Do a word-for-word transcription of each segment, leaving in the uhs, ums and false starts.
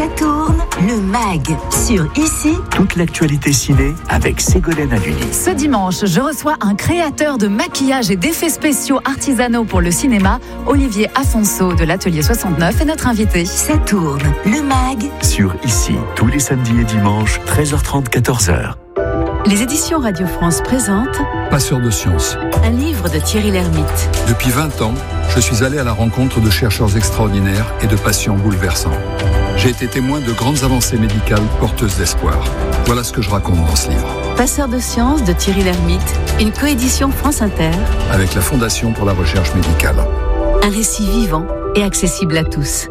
Ça tourne, le mag sur Ici. Toute l'actualité ciné avec Ségolène Haluni. Ce dimanche, je reçois un créateur de maquillage et d'effets spéciaux artisanaux pour le cinéma, Olivier Afonso de l'Atelier soixante-neuf est notre invité. Ça tourne, le mag Sur Ici, tous les samedis et dimanches, treize heures trente, quatorze heures. Les éditions Radio France présentent Passeur de science. un livre de Thierry Lhermitte. Depuis vingt ans, je suis allé à la rencontre de chercheurs extraordinaires et de patients bouleversants. J'ai été témoin de grandes avancées médicales porteuses d'espoir. Voilà ce que je raconte dans ce livre. Passeur de science de Thierry Lhermitte, une coédition France Inter. Avec la Fondation pour la recherche médicale. Un récit vivant et accessible à tous.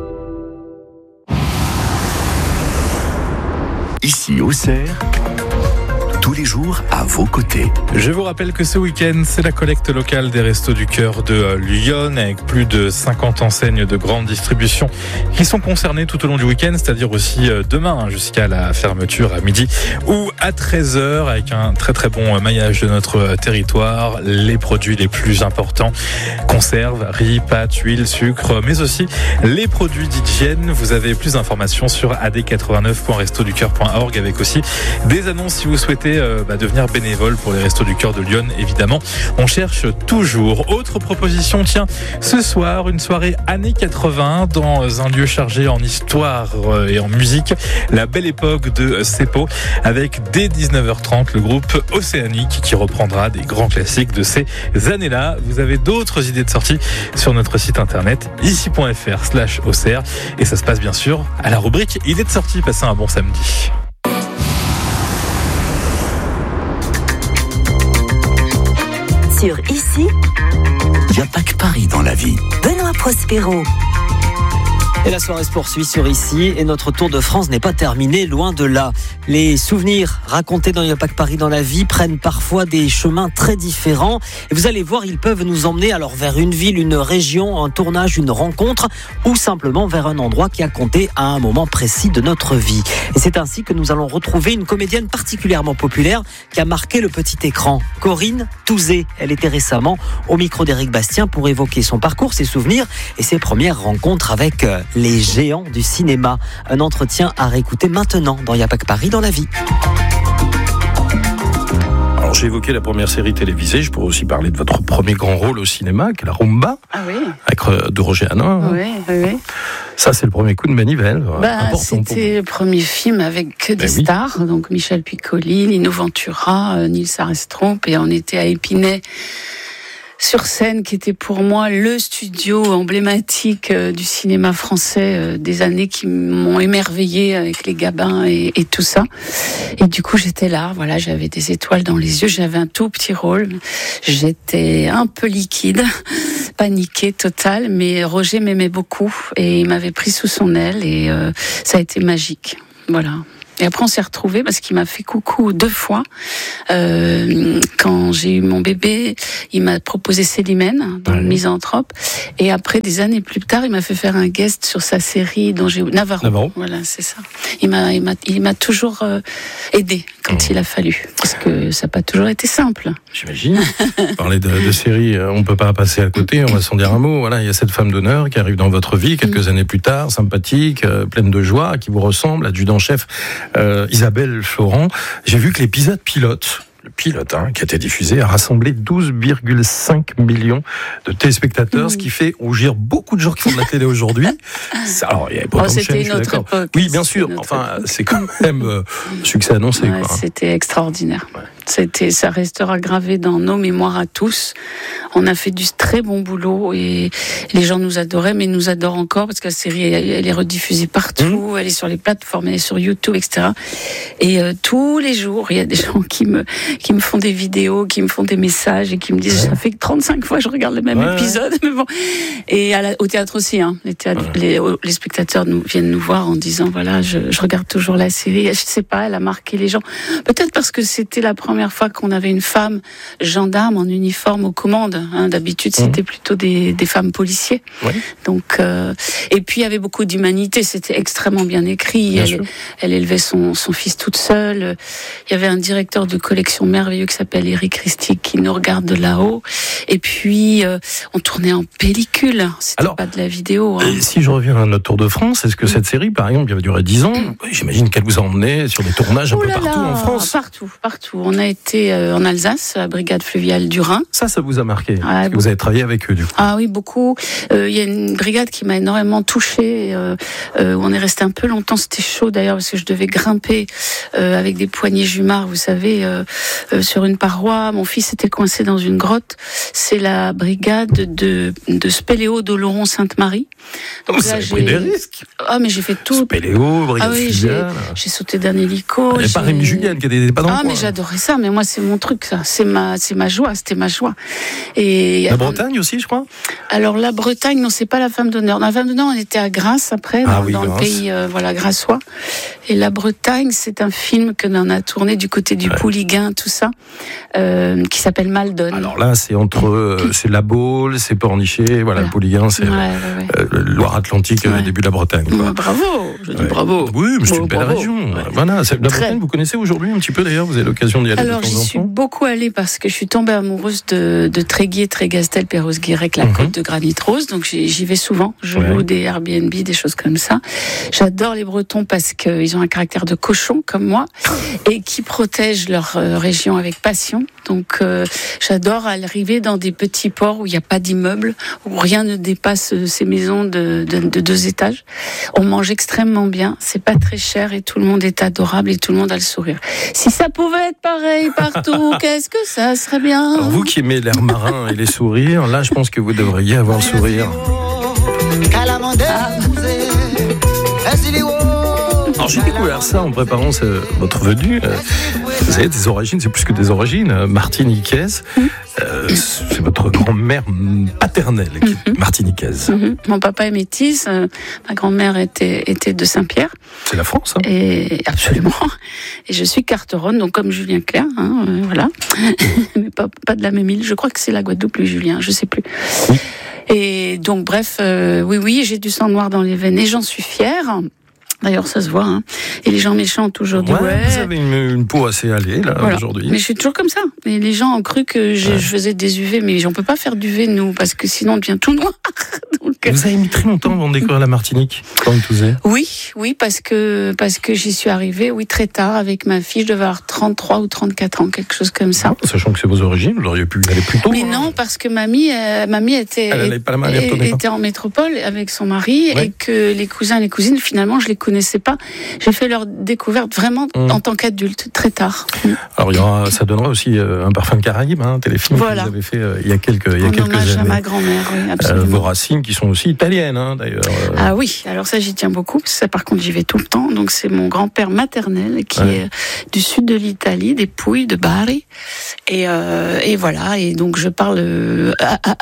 Ici, Auxerre, tous les jours à vos côtés. Je vous rappelle que ce week-end, c'est la collecte locale des Restos du Cœur de Lyon, avec plus de cinquante enseignes de grande distribution qui sont concernées tout au long du week-end, c'est-à-dire aussi demain jusqu'à la fermeture à midi ou à treize heures, avec un très très bon maillage de notre territoire, les produits les plus importants, conserves, riz, pâtes, huile, sucre, mais aussi les produits d'hygiène. Vous avez plus d'informations sur a d quatre-vingt-neuf point resto du cœur point org, avec aussi des annonces si vous souhaitez Euh, bah, devenir bénévole pour les Restos du Cœur de Lyon, évidemment. On cherche toujours. Autre proposition, tiens, ce soir, une soirée années quatre-vingts dans un lieu chargé en histoire et en musique, la belle époque de Seppo, avec dès dix-neuf heures trente le groupe Océanique qui reprendra des grands classiques de ces années-là. Vous avez d'autres idées de sortie sur notre site internet ici.fr slash Auxerre, et ça se passe bien sûr à la rubrique idées de sortie. Passez un bon samedi. sur Ici. Il n'y a pas que Paris dans la vie. Benoît Prospero. Et la soirée se poursuit sur Ici, et notre tour de France n'est pas terminé, loin de là. Les souvenirs racontés dans Il n'y a pas que Paris dans la vie prennent parfois des chemins très différents. Et vous allez voir, ils peuvent nous emmener alors vers une ville, une région, un tournage, une rencontre, ou simplement vers un endroit qui a compté à un moment précis de notre vie. Et c'est ainsi que nous allons retrouver une comédienne particulièrement populaire qui a marqué le petit écran, Corinne Touzé. Elle était récemment au micro d'Éric Bastien pour évoquer son parcours, ses souvenirs et ses premières rencontres avec les géants du cinéma. Un entretien à réécouter maintenant dans Il n'y a pas que Paris dans la vie. Alors j'ai évoqué la première série télévisée, je pourrais aussi parler de votre premier grand rôle au cinéma, qui est la Rumba, ah oui. avec de Roger Hanin. Oui, oui. Ça, c'est le premier coup de manivelle. Bah, c'était le premier film avec que des ben oui. stars, donc Michel Piccoli, Lino Ventura, euh, Nils Arestrup, et on était à Épinay, sur scène, qui était pour moi le studio emblématique euh, du cinéma français euh, des années qui m'ont émerveillée avec les Gabins et, et tout ça. Et du coup, j'étais là, voilà, j'avais des étoiles dans les yeux, j'avais un tout petit rôle, j'étais un peu liquide, paniquée totale, mais Roger m'aimait beaucoup et il m'avait pris sous son aile et euh, ça a été magique, voilà. Et après, on s'est retrouvés parce qu'il m'a fait coucou deux fois. Euh, quand j'ai eu mon bébé, il m'a proposé Célimène dans ouais. le Misanthrope. Et après, des années plus tard, il m'a fait faire un guest sur sa série dont j'ai Navarro. Navarro. Voilà, c'est ça. Il m'a, il m'a, il m'a toujours euh, aidé quand mmh. il a fallu, parce que ça n'a pas toujours été simple. J'imagine. Parler de, de série, on ne peut pas passer à côté. On va s'en dire un mot. Voilà, il y a cette femme d'honneur qui arrive dans votre vie quelques mmh. années plus tard, sympathique, euh, pleine de joie, qui vous ressemble, adjudant-chef. Euh, Isabelle Florent, j'ai vu que l'épisode pilote, le pilote hein, qui a été diffusé, a rassemblé douze virgule cinq millions de téléspectateurs, mmh. ce qui fait rougir beaucoup de gens qui font de la télé aujourd'hui. Alors, il y a beaucoup oh, de chaînes, je suis d'accord. Époque, oui, bien sûr. Enfin, époque. C'est quand même euh, succès annoncé. Ouais, quoi. C'était extraordinaire. Ouais. C'était, ça restera gravé dans nos mémoires à tous. On a fait du très bon boulot et les gens nous adoraient, mais nous adorent encore parce que la série, elle, elle est rediffusée partout, mmh. elle est sur les plateformes, elle est sur YouTube, et cetera. Et euh, tous les jours, il y a des gens qui me, qui me font des vidéos, qui me font des messages et qui me disent, ouais. ça fait trente-cinq fois que je regarde le même ouais, épisode. Ouais. Mais bon. Et à la, au théâtre aussi, hein. les, théâtres, ouais. les, les spectateurs nous, viennent nous voir en disant, voilà, je, je regarde toujours la série. Je sais pas, elle a marqué les gens. Peut-être parce que c'était la première fois qu'on avait une femme gendarme en uniforme aux commandes. Hein. D'habitude, c'était mmh. plutôt des, des femmes policiers. Ouais. Donc, euh, et puis, il y avait beaucoup d'humanité. C'était extrêmement bien écrit. Bien elle, elle élevait son, son fils toute seule. Il y avait un directeur de collection garçon merveilleux qui s'appelle Eric Christie qui nous regarde de là-haut. Et puis, euh, on tournait en pellicule. C'était Alors, pas de la vidéo. Hein. Et si je reviens à notre Tour de France, est-ce que cette série, par exemple, qui avait duré dix ans, j'imagine qu'elle vous a emmené sur des tournages un Oh peu là partout là, en France? Partout, partout. On a été euh, en Alsace, à la brigade fluviale du Rhin. Ça, ça vous a marqué. Ah, parce que vous avez travaillé avec eux, du coup. Ah oui, beaucoup. Il euh, y a une brigade qui m'a énormément touchée. Euh, euh, on est resté un peu longtemps. C'était chaud d'ailleurs parce que je devais grimper euh, avec des poignées jumards, vous savez, euh, euh, sur une paroi. Mon fils était coincé dans une grotte. C'est la brigade de, de Spéléo d'Oloron-Sainte-Marie. Donc vous avez pris des risques. Ah, mais j'ai fait tout. Spéléo, brigade ah, oui, fluviale. J'ai, j'ai sauté d'un hélico. Il n'y a pas Rémi Julien qui n'était pas dans ah, le coin. mais j'adorais ça. Mais moi, c'est mon truc, ça. C'est ma, c'est ma joie. C'était ma joie. Et la Bretagne aussi, je crois. Alors la Bretagne, non, c'est pas la femme d'honneur. Dans la femme d'honneur, on était à Grasse après, ah, dans, oui, dans le pays, euh, voilà, grassois. Et la Bretagne, c'est un film que l'on a tourné du côté du ouais. Pouliguen, tout ça, euh, qui s'appelle Maldon. Alors là, c'est entre, euh, c'est La Baule, c'est Pornichet, voilà, voilà. Le Pouliguen, c'est ouais, ouais, ouais. Euh, le Loire-Atlantique, ouais. euh, début de la Bretagne. Quoi. Ouais, bravo, je dis ouais. bravo. Oui, mais c'est bon, une belle bravo. région. Ouais. Voilà, c'est, la Très. Bretagne, vous connaissez aujourd'hui un petit peu d'ailleurs, vous avez l'occasion d'y aller. Alors de temps j'y en suis temps. beaucoup allée parce que je suis tombée amoureuse de, de Tréguier, Trégastel, Perros-Guirec, la mm-hmm. côte de Granit Rose, donc j'y, j'y vais souvent. Je ouais. loue des Airbnb, des choses comme ça. J'adore les Bretons parce qu'ils ont un caractère de cochon comme moi et qui protègent leur euh, région avec passion. Donc euh, j'adore arriver dans des petits ports où il n'y a pas d'immeubles, où rien ne dépasse ces maisons de, de, de deux étages. On mange extrêmement bien, c'est pas très cher et tout le monde est adorable et tout le monde a le sourire. Si ça pouvait être pareil partout, qu'est-ce que ça serait bien. Alors vous qui aimez l'air marin et les sourires, là je pense que vous devriez avoir le sourire. Ah. Alors j'ai découvert ça en préparant ce, votre venue. Euh, vous avez des origines, c'est plus que des origines, euh, martiniquaises. Euh, c'est votre grand-mère paternelle qui est martiniquaise. Mm-hmm. Mon papa est métisse, euh, ma grand-mère était, était de Saint-Pierre. C'est la France, hein. Et absolument. Et je suis carteronne, donc comme Julien Clerc, hein, euh, voilà. Mais pas, pas de la même île. Je crois que c'est la Guadeloupe, lui, Julien, je sais plus. Oui. Et donc, bref, euh, oui, oui, j'ai du sang noir dans les veines et j'en suis fière. D'ailleurs, ça se voit. Hein. Et les gens méchants ont toujours dit ouais. ouais. Vous avez une, une peau assez allée là voilà. aujourd'hui. Mais je suis toujours comme ça. Et les gens ont cru que je, ouais. je faisais des U V, mais on peut pas faire d'U V nous, parce que sinon on devient tout noir. Donc... Vous avez mis très longtemps avant de découvrir la Martinique, quand vous faisiez. Oui, oui, parce que parce que j'y suis arrivée, oui, très tard avec ma fille. Je devais avoir trente-trois ou trente-quatre ans, quelque chose comme ça. Non, sachant que c'est vos origines, vous auriez pu y aller plus tôt. Mais hein. non, parce que mamie, euh, mamie était elle, elle pas la main, elle était pas. en métropole avec son mari ouais. et que les cousins et les cousines, finalement, je les connaissais pas. J'ai fait leur découverte vraiment mmh. en tant qu'adulte, très tard. Mmh. Alors, il y aura, ça donnera aussi euh, un parfum de Caraïbes, hein, téléfilm voilà. que vous avez fait euh, il y a quelques, il y a en quelques hommage années. à ma grand-mère, oui, absolument. Euh, vos racines qui sont aussi italiennes, hein, d'ailleurs. Euh... Ah oui, alors ça, j'y tiens beaucoup. Parce que ça, par contre, j'y vais tout le temps. Donc, c'est mon grand-père maternel qui ouais. est du sud de l'Italie, des Pouilles, de Bari. Et, euh, et voilà. Et donc, je parle, euh,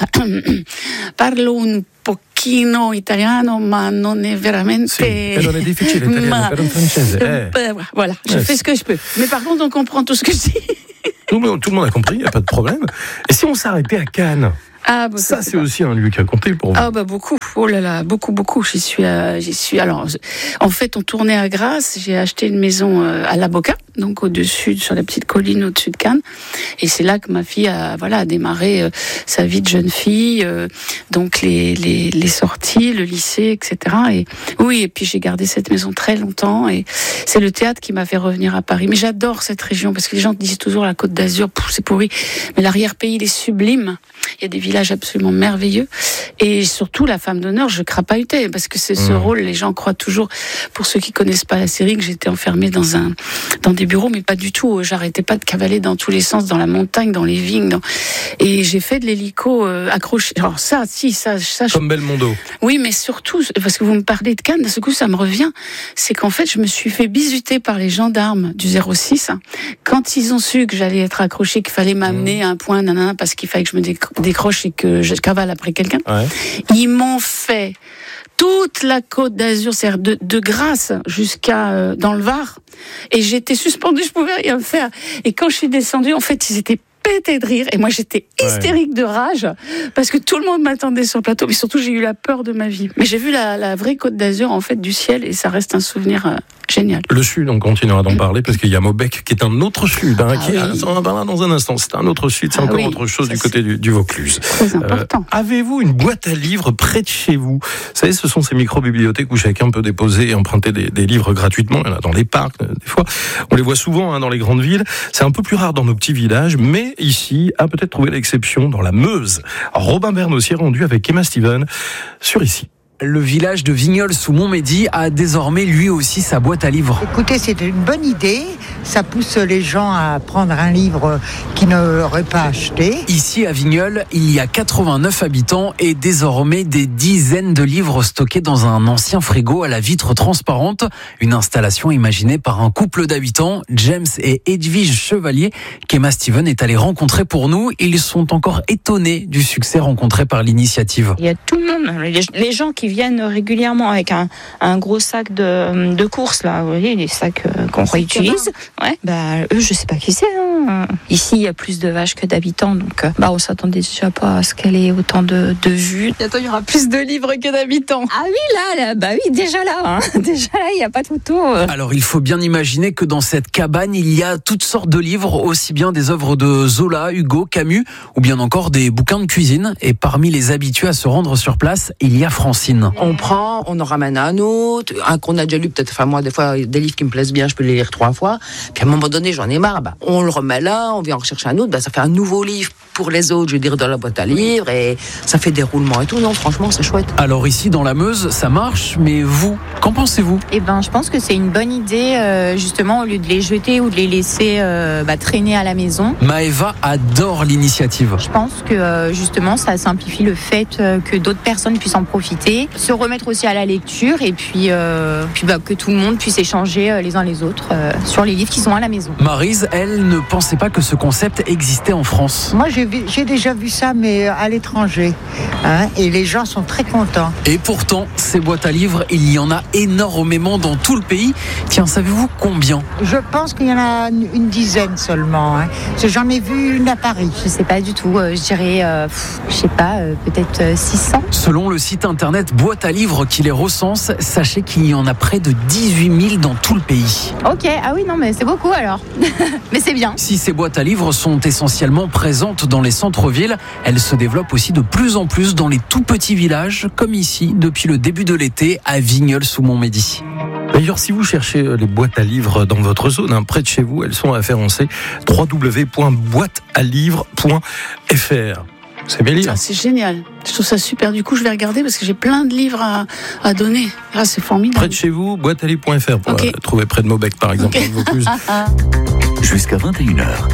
parlo un pochino italiano, ma non è veramente. Sì, non è difficile l'italiano per un francese. Eh. Voilà, je yes. fais ce que je peux. Mais par contre, on comprend tout ce que je dis. Tout, tout le monde a compris, il n'y a pas de problème. Et si on s'arrêtait à Cannes? Ah, bah, ça, c'est aussi un lieu qui a compté pour vous. Ah, bah, beaucoup. Oh là là, beaucoup, beaucoup. J'y suis, euh, j'y suis. Alors, en fait, on tournait à Grasse. J'ai acheté une maison euh, à La Boca, donc au-dessus, sur la petite colline au-dessus de Cannes. Et c'est là que ma fille a, voilà, a démarré euh, sa vie de jeune fille. Euh, donc, les, les, les sorties, le lycée, et cetera. Et oui, et puis j'ai gardé cette maison très longtemps. Et c'est le théâtre qui m'a fait revenir à Paris. Mais j'adore cette région parce que les gens disent toujours la Côte d'Azur, pouf, c'est pourri. Mais l'arrière-pays, il est sublime. Il y a des villages absolument merveilleux. Et surtout, la femme d'honneur, je crapahutais, parce que c'est ce mmh. rôle, les gens croient toujours, pour ceux qui connaissent pas la série, que j'étais enfermée dans un, dans des bureaux, mais pas du tout. J'arrêtais pas de cavaler dans tous les sens, dans la montagne, dans les vignes, dans... et j'ai fait de l'hélico euh, accroché. Alors ça, si, ça, ça. Comme je... Belmondo. Oui, mais surtout, parce que vous me parlez de Cannes, d'un seul coup, ça me revient. C'est qu'en fait, je me suis fait bisuter par les gendarmes du zéro six. Quand ils ont su que j'allais être accrochée, qu'il fallait m'amener mmh. à un point, nanana, parce qu'il fallait que je me décroche et que je cavale après quelqu'un, ouais. ils m'ont fait toute la Côte d'Azur, c'est-à-dire de, de Grasse jusqu'à euh, dans le Var, et j'étais suspendue, je pouvais rien faire. Et quand je suis descendue, en fait, ils étaient pétés de rire, et moi j'étais hystérique ouais. de rage parce que tout le monde m'attendait sur le plateau, mais surtout j'ai eu la peur de ma vie. Mais j'ai vu la, la vraie Côte d'Azur en fait du ciel, et ça reste un souvenir euh, génial. Le Sud, on continuera d'en parler parce qu'il y a Maubec qui est un autre Sud, hein, ah qui oui. est, on en parlera dans un instant. C'est un autre Sud, c'est Ah encore oui, autre chose ça, du côté du, du Vaucluse. Très important. Euh, avez-vous une boîte à livres près de chez vous? Vous savez, ce sont ces micro-bibliothèques où chacun peut déposer et emprunter des, des livres gratuitement. Il y en a dans les parcs, des fois. On les voit souvent hein, dans les grandes villes. C'est un peu plus rare dans nos petits villages, mais ici, a peut-être trouvé l'exception dans la Meuse. Robin Berne s'y est rendu avec Emma Steven sur Ici. Le village de Vignoles sous Montmédy a désormais lui aussi sa boîte à livres. Écoutez, c'est une bonne idée. Ça pousse les gens à prendre un livre qu'ils n'auraient pas acheté. Ici à Vignoles, il y a quatre-vingt-neuf habitants et désormais des dizaines de livres stockés dans un ancien frigo à la vitre transparente. Une installation imaginée par un couple d'habitants, James et Edwige Chevalier, qu'Emma Steven est allée rencontrer pour nous. Ils sont encore étonnés du succès rencontré par l'initiative. Il y a tout le monde, les, les gens qui viennent régulièrement avec un, un gros sac de, de courses, là, vous voyez, les sacs euh, qu'on réutilise. Ouais, bah, eux, je sais pas qui c'est. Hein. Ici, il y a plus de vaches que d'habitants, donc euh, bah, on s'attendait déjà pas à ce qu'elle ait autant de, de vues. Bientôt, il y aura plus de livres que d'habitants. Ah oui, là, là bah oui, déjà là, hein. déjà là, il n'y a pas de photo. Euh. Alors, il faut bien imaginer que dans cette cabane, il y a toutes sortes de livres, aussi bien des œuvres de Zola, Hugo, Camus, ou bien encore des bouquins de cuisine. Et parmi les habitués à se rendre sur place, il y a Francine. On prend, on en ramène un autre, un qu'on a déjà lu peut-être, enfin moi des fois des livres qui me plaisent bien, je peux les lire trois fois, puis à un moment donné j'en ai marre, bah, on le remet là, on vient en rechercher un autre, bah, ça fait un nouveau livre pour les autres, je veux dire dans la boîte à livres, et ça fait des roulements et tout, non franchement c'est chouette. Alors ici dans la Meuse, ça marche, mais vous, qu'en pensez-vous? Eh ben, je pense que c'est une bonne idée, euh, justement, au lieu de les jeter ou de les laisser euh, bah, traîner à la maison. Maëva adore l'initiative. Je pense que euh, justement ça simplifie le fait euh, que d'autres personnes puissent en profiter, se remettre aussi à la lecture et puis, euh, puis bah, que tout le monde puisse échanger euh, les uns les autres euh, sur les livres qui sont à la maison. Maryse, elle ne pensait pas que ce concept existait en France. Moi, j'ai, vu, j'ai déjà vu ça, mais à l'étranger. Hein, et les gens sont très contents. Et pourtant, ces boîtes à livres, il y en a énormément dans tout le pays. Tiens, savez-vous combien? Je pense qu'il y en a une dizaine seulement. Hein. J'en ai vu une à Paris. Je sais pas du tout. Euh, je dirais, euh, pff, je sais pas, euh, peut-être euh, six cents. Selon le site internet Boîte à livres qui les recense, sachez qu'il y en a près de dix-huit mille dans tout le pays. Ok, ah oui, non, mais c'est beaucoup alors. Mais c'est bien. Si ces boîtes à livres sont essentiellement présentes dans les centres-villes, elles se développent aussi de plus en plus dans les tout petits villages, comme ici, depuis le début de l'été, à Vignoles sous Montmédy. D'ailleurs, si vous cherchez les boîtes à livres dans votre zone, hein, près de chez vous, elles sont référencées w w w point boîte à livres point f r. C'est bien lire. Ah, c'est génial. Je trouve ça super. Du coup, je vais regarder parce que j'ai plein de livres à, à donner. Ah, c'est formidable. Près de chez vous, boîte à livres point f r pour okay. trouver près de Maubec, par exemple. Okay. Vaucluse. Jusqu'à vingt et une heures.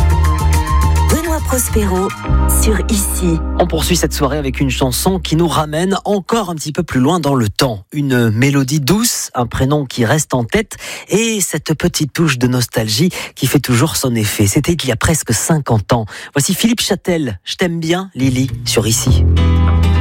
Benoît Prospero sur Ici. On poursuit cette soirée avec une chanson qui nous ramène encore un petit peu plus loin dans le temps. Une mélodie douce, un prénom qui reste en tête et cette petite touche de nostalgie qui fait toujours son effet. C'était il y a presque cinquante ans. Voici Philippe Châtel. Je t'aime bien, Lily, sur Ici.